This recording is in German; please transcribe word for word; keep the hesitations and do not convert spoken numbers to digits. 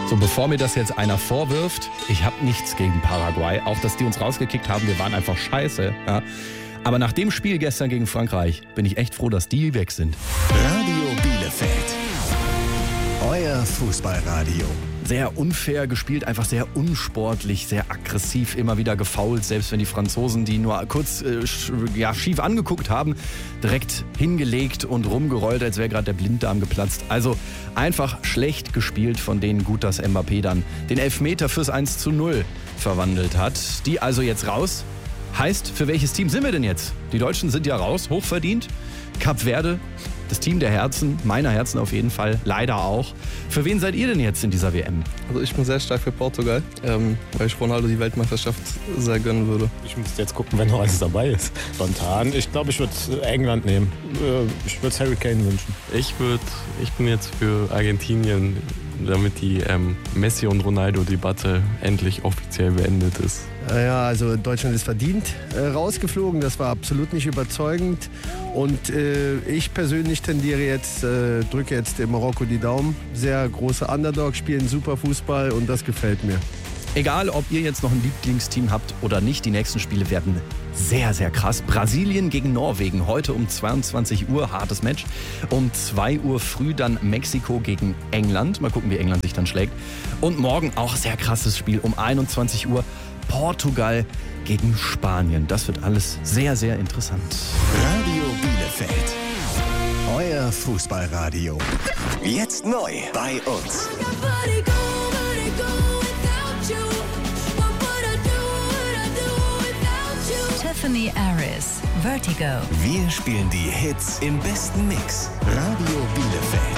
So, bevor mir das jetzt einer vorwirft, ich habe nichts gegen Paraguay. Auch, dass die uns rausgekickt haben, wir waren einfach scheiße. Ja. Aber nach dem Spiel gestern gegen Frankreich bin ich echt froh, dass die weg sind. Radio Bielefeld. Euer Fußballradio. Sehr unfair gespielt, einfach sehr unsportlich, sehr aggressiv, immer wieder gefoult. Selbst wenn die Franzosen, die nur kurz äh, sch, ja, schief angeguckt haben, direkt hingelegt und rumgerollt, als wäre gerade der Blinddarm geplatzt. Also einfach schlecht gespielt von denen. Gut, dass Mbappé dann den Elfmeter fürs eins zu null verwandelt hat. Die also jetzt raus. Heißt, für welches Team sind wir denn jetzt? Die Deutschen sind ja raus, hochverdient. Kap Verde, das Team der Herzen, meiner Herzen auf jeden Fall, leider auch. Für wen seid ihr denn jetzt in dieser W M? Also ich bin sehr stark für Portugal, ähm, weil ich Ronaldo die Weltmeisterschaft sehr gönnen würde. Ich müsste jetzt gucken, wenn noch alles dabei ist. Spontan. Ich glaube, ich würde England nehmen. Ich würde Harry Kane wünschen. Ich würde, ich bin jetzt für Argentinien, damit die ähm, Messi- und Ronaldo-Debatte endlich offiziell beendet ist. Ja, also Deutschland ist verdient äh, rausgeflogen. Das war absolut nicht überzeugend. Und äh, ich persönlich tendiere jetzt, äh, drücke jetzt dem Marokko die Daumen. Sehr große Underdog, spielen super Fußball und das gefällt mir. Egal, ob ihr jetzt noch ein Lieblingsteam habt oder nicht, die nächsten Spiele werden sehr, sehr krass. Brasilien gegen Norwegen, heute um zweiundzwanzig Uhr, hartes Match. Um zwei Uhr früh dann Mexiko gegen England. Mal gucken, wie England sich dann schlägt. Und morgen auch sehr krasses Spiel um einundzwanzig Uhr. Portugal gegen Spanien. Das wird alles sehr, sehr interessant. Radio Bielefeld. Euer Fußballradio. Jetzt neu bei uns. Tiffany Aris, Vertigo. Wir spielen die Hits im besten Mix. Radio Bielefeld.